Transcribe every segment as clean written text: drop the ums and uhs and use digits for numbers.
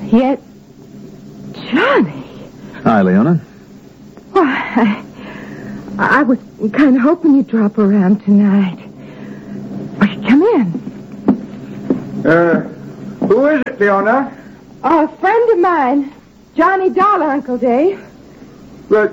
Yet, Johnny. Hi, Leona. Well, I was kind of hoping you'd drop around tonight. Come in. Who is it, Leona? A friend of mine. Johnny Dollar, Uncle Dave. Well,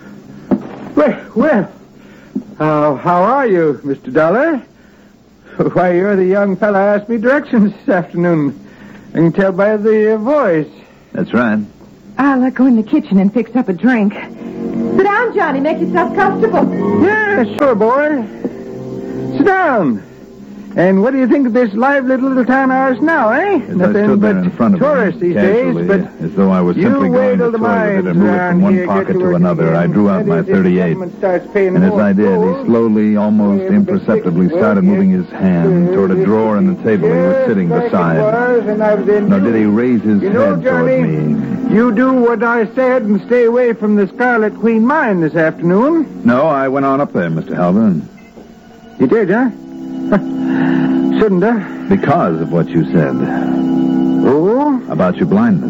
how are you, Mr. Dollar? Why, you're the young fella asked me directions this afternoon. I can tell by the voice. That's right. I'll go in the kitchen and fix up a drink. Sit down, Johnny. Make yourself comfortable. Yeah, sure, boy. Sit down. And what do you think of this lively little town of ours now, eh? As I stood there in front of tourists him, these days, but as though I was simply going to toy with it and move it from one pocket to another, I drew out my .38. And as I did, he slowly, almost imperceptibly started moving his hand toward a drawer in the table he was sitting beside. Nor did he raise his head toward me. You do what I said and stay away from the Scarlet Queen mine this afternoon. No, I went on up there, Mr. Halvin. You did, huh? Shouldn't I? Because of what you said. Oh? About your blindness.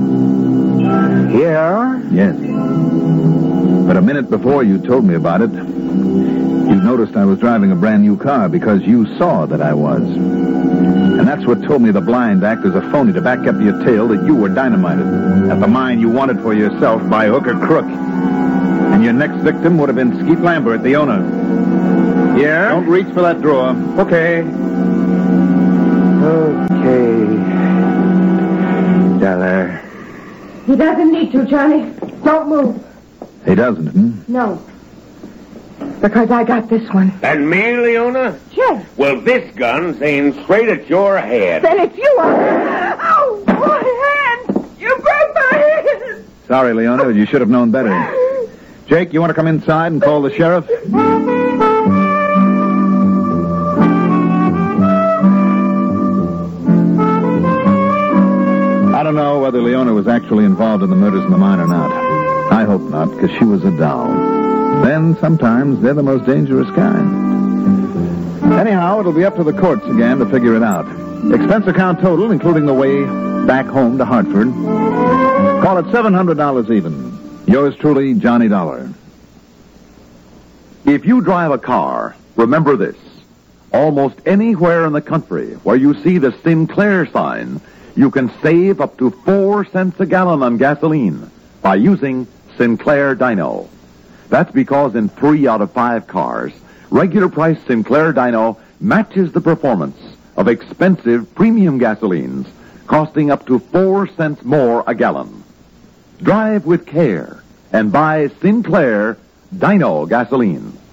Yeah? Yes. But a minute before you told me about it, you noticed I was driving a brand new car because you saw that I was. And that's what told me the blind act as a phony to back up your tale that you were dynamited at the mine you wanted for yourself by hook or crook. And your next victim would have been Skeet Lambert, the owner. Yeah? Don't reach for that drawer. Okay. Dollar. He doesn't need to, Johnny. Don't move. He doesn't, No. Because I got this one. And me, Leona? Yes. Well, this gun's aimed straight at your head. Then it's you. Oh, my hand. You broke my hand. Sorry, Leona, you should have known better. Jake, you want to come inside and call the sheriff? I don't know whether Leona was actually involved in the murders in the mine or not. I hope not, because she was a doll. Then, sometimes, they're the most dangerous kind. Anyhow, it'll be up to the courts again to figure it out. Expense account total, including the way back home to Hartford. Call it $700 even. Yours truly, Johnny Dollar. If you drive a car, remember this. Almost anywhere in the country where you see the Sinclair sign, you can save up to 4 cents a gallon on gasoline by using Sinclair Dino. That's because in 3 out of 5 cars, regular price Sinclair Dino matches the performance of expensive premium gasolines, costing up to 4 cents more a gallon. Drive with care and buy Sinclair Dino gasoline.